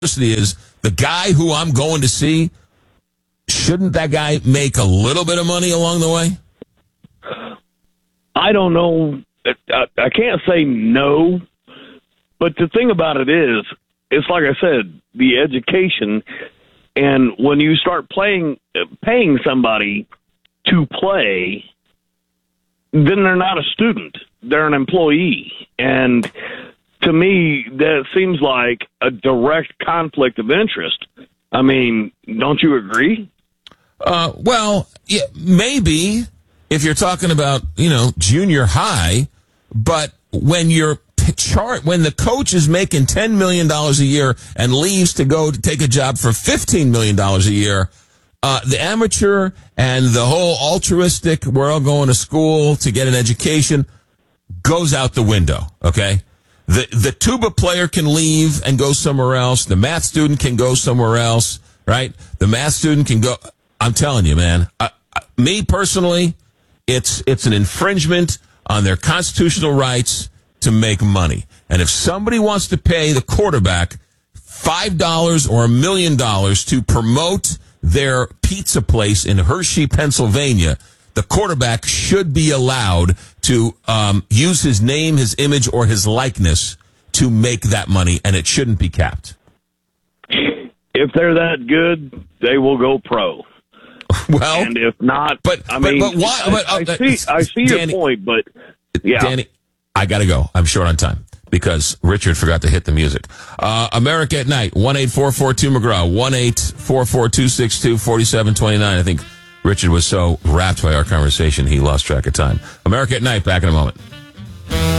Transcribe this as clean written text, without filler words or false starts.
university is the guy who I'm going to see. Shouldn't that guy make a little bit of money along the way? I don't know. I can't say no, but the thing about it is, it's like I said, the education, and when you start paying somebody to play, then they're not a student. They're an employee. And to me, that seems like a direct conflict of interest. I mean, don't you agree? Well, yeah, maybe if you're talking about, junior high, but when when the coach is making $10 million a year and leaves to go to take a job for $15 million a year, the amateur and the whole altruistic, we're all going to school to get an education, goes out the window, okay? The tuba player can leave and go somewhere else. The math student can go somewhere else, right? The math student can go. I'm telling you, man, me personally, it's an infringement on their constitutional rights to make money. And if somebody wants to pay the quarterback $5 or $1 million to promote their pizza place in Hershey, Pennsylvania, the quarterback should be allowed to use his name, his image, or his likeness to make that money, and it shouldn't be capped. If they're that good, they will go pro. Well, and if not, but why? I see Danny, your point, but yeah, Danny, I got to go. I'm short on time because Richard forgot to hit the music. America at Night, 1-844-2-McGraw, 1-844-262-4729. I think Richard was so wrapped by our conversation he lost track of time. America at Night, back in a moment.